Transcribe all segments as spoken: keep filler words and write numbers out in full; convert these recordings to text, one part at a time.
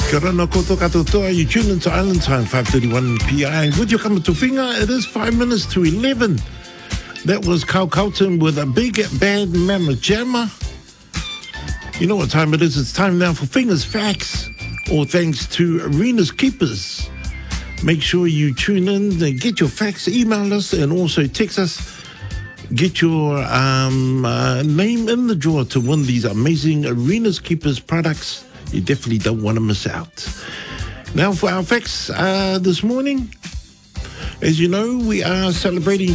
Karana koto katotoa, you tune into Island Time, five thirty-one P I. With your coming to finger, it is five minutes to eleven. That was Kyle Carlton with a big bad mama jammer. You know what time it is? It's time now for Fingers Facts, all thanks to Arenas Keepers. Make sure you tune in, get your facts, email us, and also text us. Get your um, uh, name in the drawer to win these amazing Arenas Keepers products. You definitely don't want to miss out. Now for our facts uh, this morning. As you know, we are celebrating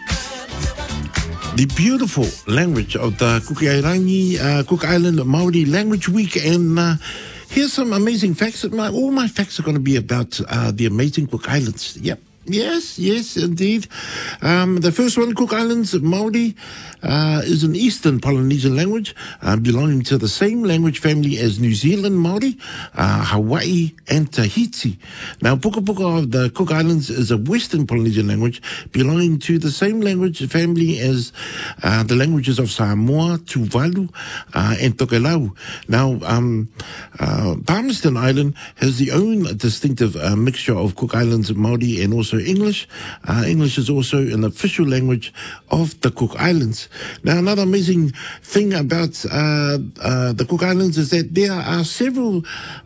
the beautiful language of the Kukiairangi, uh, Cook Island Māori Language Week. And uh, here's some amazing facts. My, all my facts are going to be about uh, the amazing Cook Islands. Yep. Yes, yes, indeed. Um, the first one, Cook Islands Māori, uh, is an Eastern Polynesian language uh, belonging to the same language family as New Zealand Māori, uh, Hawaii, and Tahiti. Now, Puka Puka of the Cook Islands is a Western Polynesian language belonging to the same language family as uh, the languages of Samoa, Tuvalu, uh, and Tokelau. Now, um, uh, Palmerston Island has the own distinctive uh, mixture of Cook Islands Māori and also English. Uh, English is also an official language of the Cook Islands. Now, another amazing thing about uh, uh, the Cook Islands is that there are several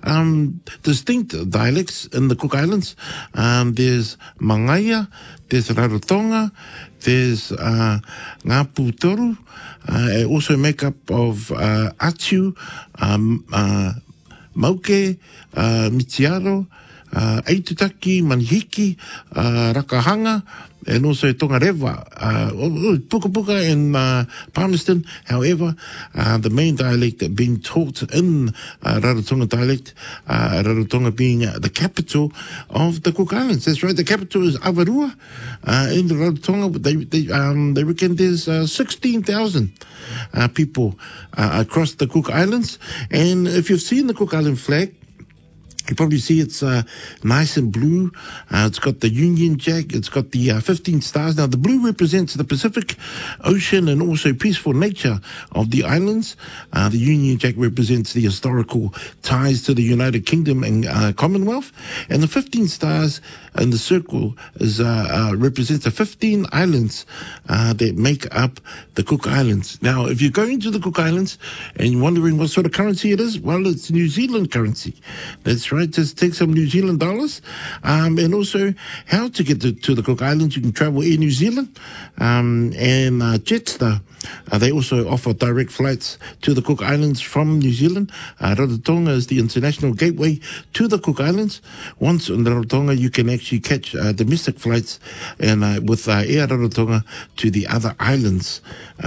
um, distinct dialects in the Cook Islands. Um, there's Mangaia, there's Rarotonga, there's uh, Ngāpu Toru, uh, also make up of uh, Atu, um, uh, Mauke, uh, Mitiaro, Uh, Aitutaki, Manihiki, uh, Rakahanga, and also Tongarewa, uh, Puka Puka and uh, Palmerston. However, uh, the main dialect being taught in uh, Rarotonga dialect, uh, Rarotonga being uh, the capital of the Cook Islands. That's right, the capital is Avarua. Uh, in the Rarotonga, they, they, um, they reckon there's uh, sixteen thousand uh, people uh, across the Cook Islands. And if you've seen the Cook Island flag, you probably see it's uh, nice and blue. Uh, it's got the Union Jack. It's got the uh, fifteen stars. Now, the blue represents the Pacific Ocean and also peaceful nature of the islands. Uh, the Union Jack represents the historical ties to the United Kingdom and uh, Commonwealth. And the fifteen stars in the circle is uh, uh, represents the fifteen islands uh, that make up the Cook Islands. Now, if you're going to the Cook Islands and you're wondering what sort of currency it is, well, it's New Zealand currency. That's right. Just take some New Zealand dollars. Um, and also how to get to, to the Cook Islands. You can travel Air New Zealand um, and uh, Jetstar. Uh, they also offer direct flights to the Cook Islands from New Zealand. Uh, Rarotonga is the international gateway to the Cook Islands. Once in Rarotonga, you can actually catch uh, domestic flights and uh, with uh, Air Rarotonga to the other islands,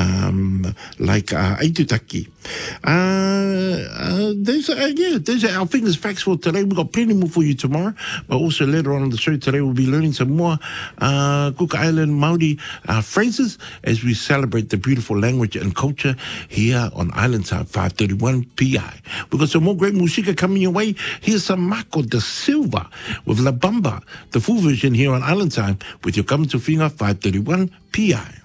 um, like uh, Aitutaki. Uh, uh, those are, uh, yeah, those are our Fingers Facts for today. We've got plenty more for you tomorrow, but also later on in the show today, we'll be learning some more uh, Cook Island Māori uh, phrases as we celebrate the beautiful language and culture here on Island Time, five thirty-one P I. We've got some more great music coming your way. Here's some Marco da Silva with La Bamba, the full version here on Island Time with your coming to finger, five thirty-one P I.